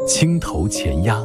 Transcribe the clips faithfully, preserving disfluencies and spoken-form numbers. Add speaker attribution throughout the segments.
Speaker 1: 青头前鸦。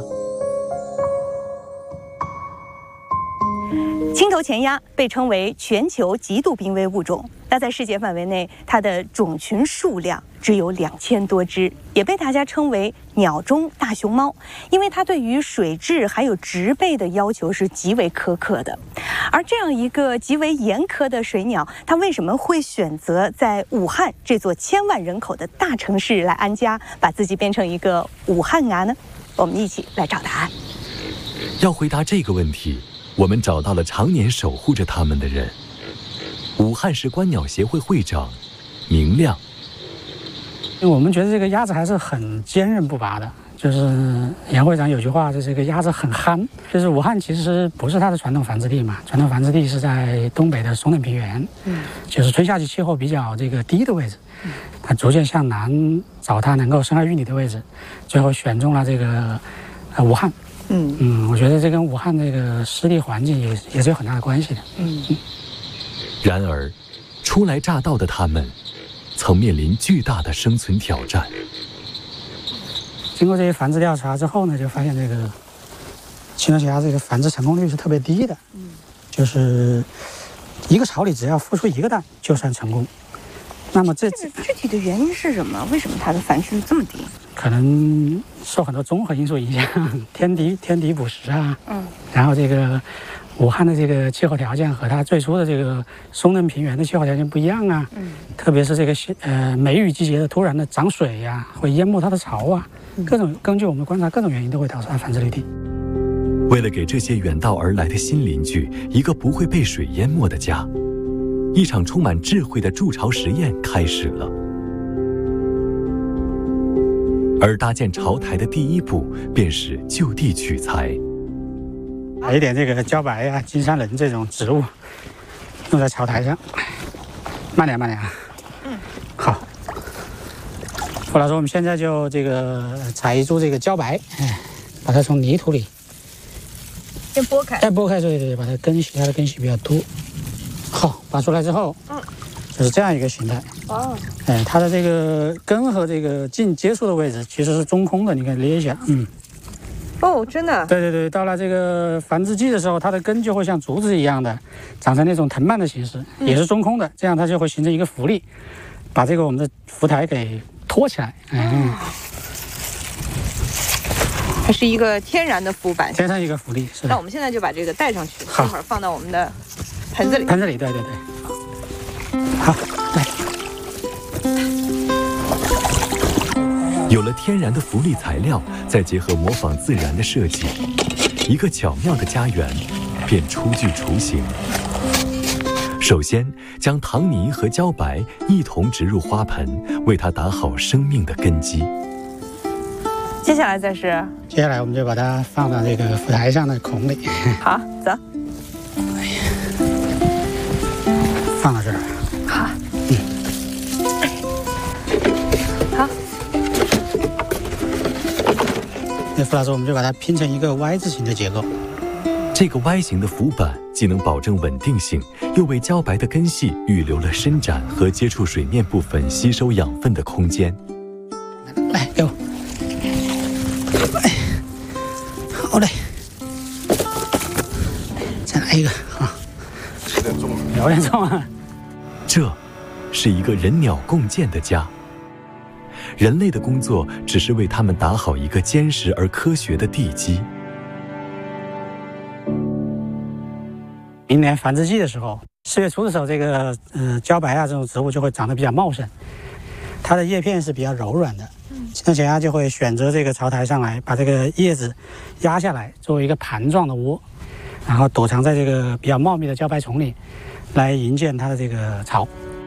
Speaker 2: 青头前鸦被称为全球极度濒危物种，那在世界范围内，它的种群数量只有两千多只，也被大家称为鸟中大熊猫，因为它对于水质还有植被的要求是极为苛刻的。而这样一个极为严苛的水鸟，它为什么会选择在武汉这座千万人口的大城市来安家，把自己变成一个武汉伢呢？我们一起来找答案。
Speaker 1: 要回答这个问题，我们找到了常年守护着它们的人。武汉市观鸟协会会长明亮。
Speaker 3: 我们觉得这个鸭子还是很坚韧不拔的，就是杨会长有句话，就这个鸭子很憨。就是武汉其实不是它的传统繁殖地嘛，传统繁殖地是在东北的松嫩平原，嗯，就是春夏季气候比较这个低的位置，它逐渐向南找它能够生儿育女的位置，最后选中了这个呃武汉。嗯嗯，我觉得这跟武汉这个湿地环境也也是有很大的关系的。嗯。
Speaker 1: 然而，初来乍到的他们，曾面临巨大的生存挑战。
Speaker 3: 经过这些繁殖调查之后呢，就发现这个青头前鸦这个繁殖成功率是特别低的。嗯，就是一个巢里只要孵出一个蛋就算成功。那么这
Speaker 2: 这个具体的原因是什么？为什么它的繁殖率这么低？
Speaker 3: 可能受很多综合因素影响，天敌天敌捕食啊，嗯，然后这个武汉的这个气候条件和它最初的这个松嫩平原的气候条件不一样啊，嗯，特别是这个呃梅雨季节的突然的涨水呀、啊，会淹没它的巢啊，各种根据我们观察各种原因都会导致它繁殖率低。
Speaker 1: 为了给这些远道而来的新邻居一个不会被水淹没的家，一场充满智慧的筑巢实验开始了。而搭建巢台的第一步便是就地取材，
Speaker 3: 把一点这个茭白啊、金山人这种植物用在巢台上。慢点，慢点啊。嗯，好。傅老师，我们现在就这个采一株这个茭白，哎，把它从泥土里
Speaker 2: 先剥开，
Speaker 3: 再剥开，对对对，把它根系，它的根系比较多。好，拔出来之后，嗯，就是这样一个形态。哦，哎，它的这个根和这个茎接触的位置其实是中空的，你可以捏一下，嗯。
Speaker 2: 哦，真的？
Speaker 3: 对对对，到了这个繁殖季的时候，它的根就会像竹子一样的长成那种藤蔓的形式，嗯、也是中空的，这样它就会形成一个浮力，把这个我们的浮台给托起来。嗯，
Speaker 2: 它是一个天然的浮板，
Speaker 3: 天然一个浮力。是。
Speaker 2: 那我们现在就把这个带上去，一会儿放到我们的盆子里。
Speaker 3: 盆子里，对对对。好，来。
Speaker 1: 有了天然的浮力材料，再结合模仿自然的设计，一个巧妙的家园便初具雏形。首先，将糖泥和茭白一同植入花盆，为它打好生命的根基。
Speaker 2: 接下来再是，
Speaker 3: 接下来我们就把它放到这个浮台上的孔里。
Speaker 2: 好，走。
Speaker 3: 哎呀，放到这儿。
Speaker 2: 好。嗯。好。
Speaker 3: 那傅老师，我们就把它拼成一个 Y 字形的结构。
Speaker 1: 这个 Y 型的浮板既能保证稳定性，又为茭白的根系预留了伸展和接触水面部分吸收养分的空间。
Speaker 3: 来，给我。哎，好嘞。再来一个啊！
Speaker 4: 有点重，
Speaker 3: 有点重啊。
Speaker 1: 这是一个人鸟共建的家。人类的工作只是为他们打好一个坚实而科学的地基。
Speaker 3: 明年繁殖季的时候，四月初的时候，这个呃茭白啊这种植物就会长得比较茂盛，它的叶片是比较柔软的。青头前鸦就会选择这个巢台上来，把这个叶子压下来，作为一个盘状的窝，然后躲藏在这个比较茂密的茭白丛里，来营建它的这个巢。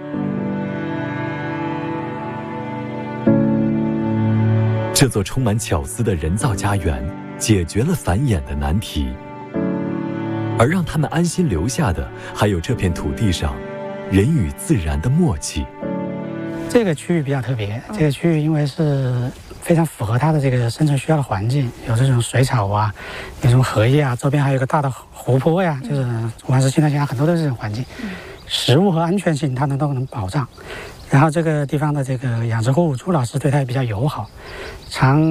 Speaker 1: 这座充满巧思的人造家园，解决了繁衍的难题。而让他们安心留下的，还有这片土地上人与自然的默契。
Speaker 3: 这个区域比较特别，这个区域因为是非常符合它的这个生存需要的环境，有这种水草啊，有这种荷叶啊，周边还有一个大的湖泊呀，就是武汉市青头前鸦很多都是这种环境，食物和安全性它能都能保障。然后这个地方的这个养殖户朱老师对它也比较友好，常